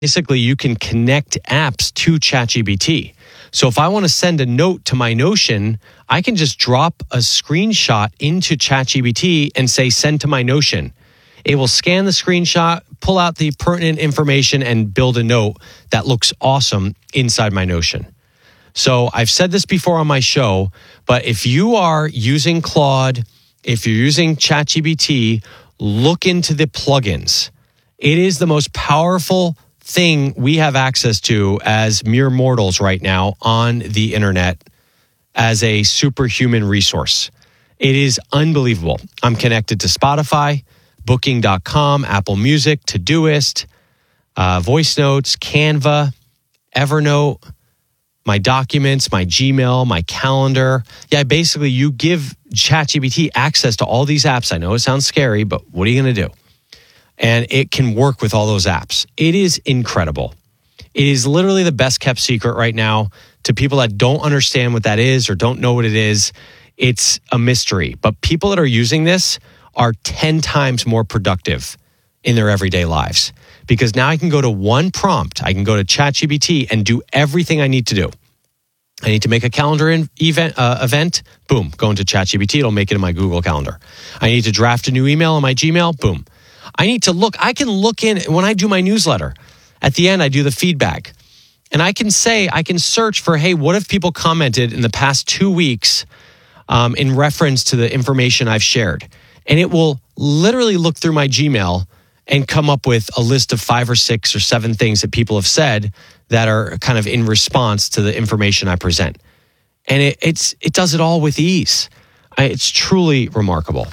Basically, you can connect apps to ChatGPT. So if I want to send a note to my Notion, I can just drop a screenshot into ChatGPT and say, send to my Notion. It will scan the screenshot, pull out the pertinent information, and build a note that looks awesome inside my Notion. So I've said this before on my show, but if you are using Claude, if you're using ChatGPT, look into the plugins. It is the most powerful thing we have access to as mere mortals right now on the internet as a superhuman resource. It is unbelievable. I'm connected to Spotify, Booking.com, Apple Music, Todoist, Voice Notes, Canva, Evernote, my documents, my Gmail, my calendar. Yeah, basically you give ChatGPT access to all these apps. I know it sounds scary, but what are you going to do? And it can work with all those apps. It is incredible. It is literally the best kept secret right now. To people that don't understand what that is or don't know what it is, it's a mystery. But people that are using this are 10 times more productive in their everyday lives. Because now I can go to one prompt. I can go to ChatGPT and do everything I need to do. I need to make a calendar event. Boom, go into ChatGPT. It'll make it in my Google Calendar. I need to draft a new email in my Gmail. Boom. I need to look. I can look in when I do my newsletter. At the end, I do the feedback. And I can search for, hey, what have people commented in the past 2 weeks in reference to the information I've shared? And it will literally look through my Gmail and come up with a list of 5 or 6 or 7 things that people have said that are kind of in response to the information I present. And it does it all with ease. It's truly remarkable.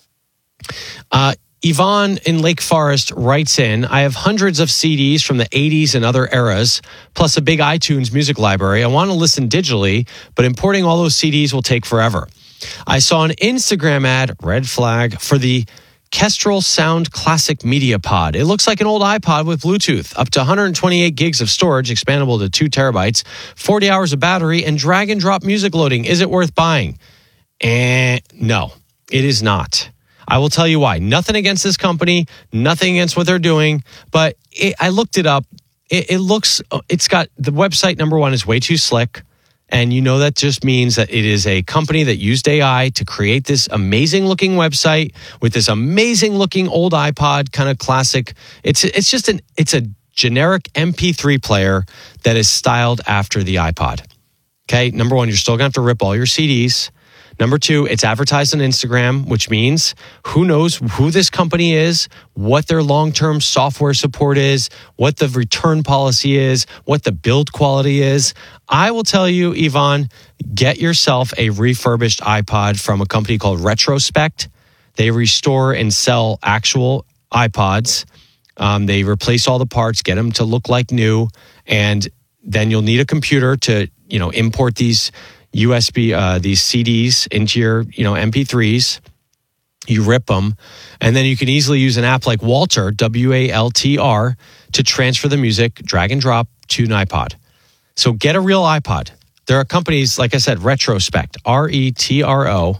Yvonne in Lake Forest writes in, I have hundreds of CDs from the 80s and other eras, plus a big iTunes music library. I want to listen digitally, but importing all those CDs will take forever. I saw an Instagram ad, red flag, for the Kestrel Sound Classic Media Pod. It looks like an old iPod with Bluetooth, up to 128 gigs of storage, expandable to 2 terabytes, 40 hours of battery, and drag and drop music loading. Is it worth buying? No, it is not. I will tell you why. Nothing against this company, nothing against what they're doing, but I looked it up. It's got, the website, number one, is way too slick. And you know that just means that it is a company that used AI to create this amazing looking website with this amazing looking old iPod kind of classic. It's a generic MP3 player that is styled after the iPod. Okay, number one, you're still going to have to rip all your CDs. Number two, it's advertised on Instagram, which means who knows who this company is, what their long-term software support is, what the return policy is, what the build quality is. I will tell you, Yvonne, get yourself a refurbished iPod from a company called Retrospect. They restore and sell actual iPods. They replace all the parts, get them to look like new, and then you'll need a computer to, import these USB, these CDs into your, MP3s. You rip them, and then you can easily use an app like Walter, WALTR, to transfer the music, drag and drop to an iPod. So get a real iPod. There are companies, like I said, Retrospect, RETROSPEKT.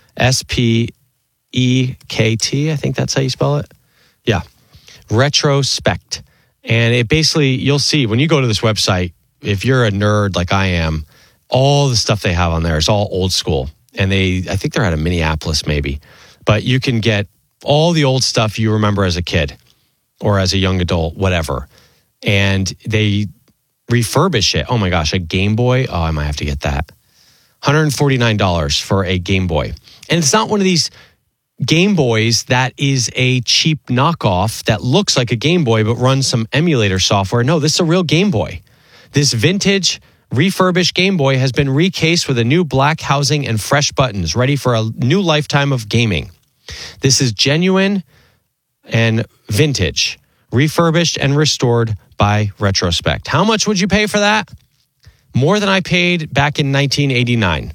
I think that's how you spell it. Yeah, Retrospect. And it basically, you'll see when you go to this website, if you're a nerd like I am, all the stuff they have on there is all old school. And I think they're out of Minneapolis maybe. But you can get all the old stuff you remember as a kid or as a young adult, whatever. And they refurbish it. Oh my gosh, a Game Boy? Oh, I might have to get that. $149 for a Game Boy. And it's not one of these Game Boys that is a cheap knockoff that looks like a Game Boy but runs some emulator software. No, this is a real Game Boy. This vintage refurbished Game Boy has been recased with a new black housing and fresh buttons, ready for a new lifetime of gaming. This is genuine and vintage, refurbished and restored by Retrospect. How much would you pay for that? More than I paid back in 1989,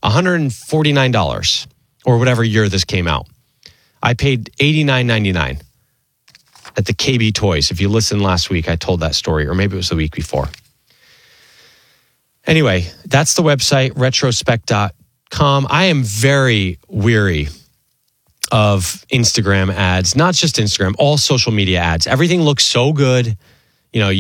$149, or whatever year this came out. I paid $89.99 at the KB Toys. If you listened last week, I told that story, or maybe it was the week before. Anyway, that's the website, retrospect.com. I am very weary of Instagram ads, not just Instagram, all social media ads. Everything looks so good. you know,